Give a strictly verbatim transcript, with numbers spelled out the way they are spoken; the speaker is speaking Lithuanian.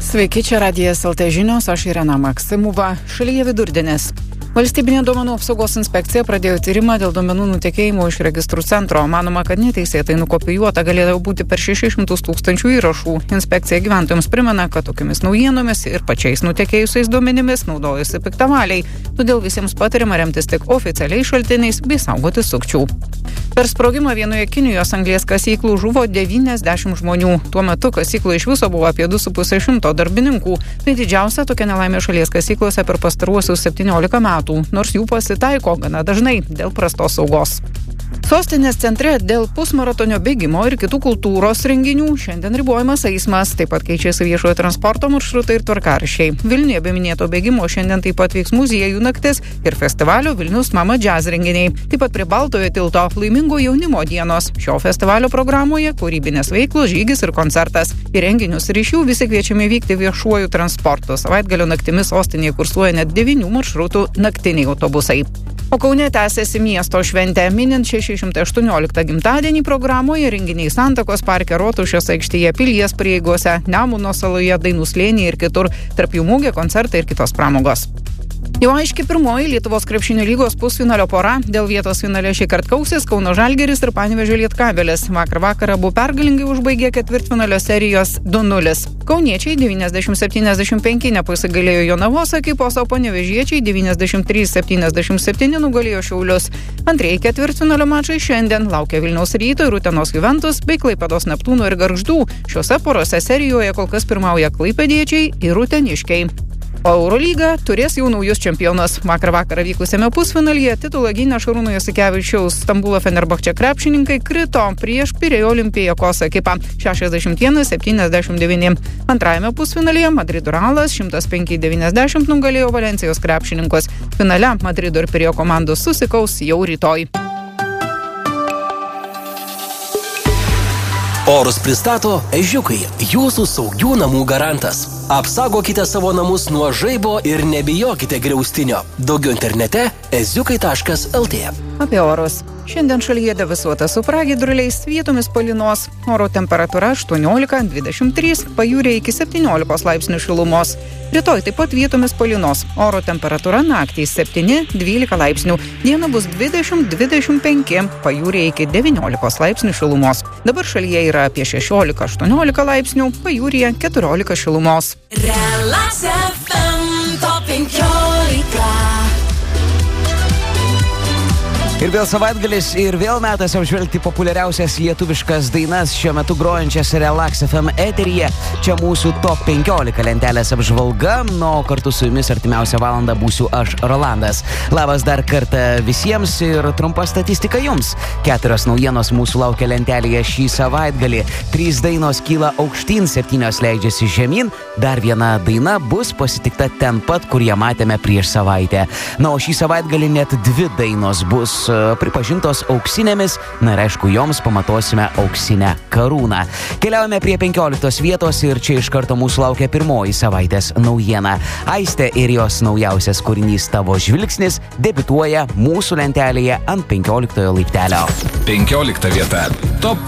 Sveiki, čia Radijas L T žinios, aš Irena Maksimova. Šalyje vidurdienis. Valstybinė duomenų apsaugos inspekcija pradėjo tyrimą dėl duomenų nutekėjimo iš registrų centro. Manoma, kad neteisėtai nukopijuota galėjo būti per šešis šimtus tūkstančių įrašų. Inspekcija gyventojams primena, kad tokiamis naujienomis ir pačiais nutekėjusiais duomenimis naudojasi piktavaliai. Todėl visiems patariama remtis tik oficialiais šaltiniais bei saugoti sukčių. Per sprogimą vienoje Kinijos anglies kasyklų žuvo devyniasdešimt žmonių. Tuo metu kasyklų iš viso buvo apie du su puse šimto darbininkų. Tai didžiausia tokia nelaimė šalies kasyklose per pastaruosius septyniolika metų, nors jų pasitaiko gana dažnai dėl prastos saugos. Sostinės centre dėl pusmaratonio bėgimo ir kitų kultūros renginių šiandien ribojamas eismas, taip pat keičiasi viešojo transporto maršrutai ir tvarkaraščiai. Vilniuje be minėto bėgimo šiandien taip pat vyks muziejų naktis ir festivalio Vilnius Mama Jazz renginiai. Taip pat prie Baltojo tilto laimingo jaunimo dienos. Šio festivalio programoje kūrybinės veiklos, žygis ir koncertas. Į renginius ir iš jų visi kviečiami vykti viešuoju transportu. Savaitgalio naktimis sostinėje kursuoja net devynių maršrutų naktiniai autobusai. O Kaune tęsiasi miesto šventė. Minint šeši šimtai aštuonioliktą gimtadienį programoje renginiai Santakos parke, Rotušės aikštėje, Pilies prieigose, Nemuno saloje, Dainų slėnyje ir kitur. Tarp jų mugė, koncertai ir kitos pramogos. Jau aiški pirmoji Lietuvos krepšinio lygos pusfinalio pora. Dėl vietos finale šį kartą kausis Kauno Žalgiris ir Panevėžio Lietkabelis. Vakar vakarą abu pergalingai užbaigė ketvirtfinalio serijos du nulis. Kauniečiai devyniasdešimt septyniasdešimt penki nepasigalėjo Jonavos ekipos, o panevėžiečiai devyniasdešimt trys septyniasdešimt septyni nugalėjo Šiaulius. Antrieji ketvirtfinalio mačai šiandien laukia Vilniaus Ryto ir Utenos Juventus bei Klaipėdos Neptūno ir Gargždų. Šiuose porose serijoje kol kas pirmauja klaipėdiečiai ir uteniškiai. O Eurolyga turės jau naujus čempionus. Vakar vakarą vykusiame pusfinalyje titulą gynę Šarūno Jasikevičiaus Stambulo Fenerbahče krepšininkai krito prieš Pirėjo Olympiakos ekipą šešiasdešimt vienas septyniasdešimt devyni. Antrajame pusfinalyje Madrido Realas šimtas penki devyniasdešimt nugalėjo Valencijos krepšininkus. Finale Madrido ir Pirėjo komandos susikaus jau rytoj. Orus pristato Ežiukai, jūsų saugių namų garantas. Apsaugokite savo namus nuo žaibo ir nebijokite griaustinio. Daugiau internete eziukai taškas el tė. Apie orus. Šiandien šalyje debesuota su pragiedruliais, vietomis palynos. Oro temperatūra aštuoniolika dvidešimt trys, pajūryje iki septyniolikos laipsnių šilumos. Rytoj taip pat vietomis palynos. Oro temperatūra naktį septyni dvylika laipsnių. Dieną bus dvidešimt dvidešimt penki, pajūryje iki devyniolikos laipsnių šilumos. Dabar šalyje yra apie šešiolika aštuoniolika laipsnių, pajūryje keturiolika šilumos. Relax F M top penkiolika. Ir vėl savaitgalis, ir vėl metas apžvelgti populiariausias lietuviškas dainas šiuo metu grojančias Relax F M eteryje. Čia mūsų top penkiolika lentelės apžvalga, nu, kartu su jumis artimiausią valandą būsiu aš, Rolandas. Labas dar kartą visiems ir trumpa statistika jums. Keturios naujienos mūsų laukia lentelėje šį savaitgalį. Trys dainos kyla aukštyn, septynios leidžiasi žemyn. Dar viena daina bus pasitikta ten pat, kur ją matėme prieš savaitę. Na, o šį savaitgalį net dvi dainos bus pripažintos auksinėmis, na ir aišku, joms pamatosime auksinę karūną. Keliaujame prie penkioliktos vietos ir čia iš karto mūsų laukia pirmoji savaitės naujiena. Aistė ir jos naujausias kūrinys Tavo žvilgsnis debiutuoja mūsų lentelėje ant penkioliktojo laiptelio. penkiolikta vieta. Top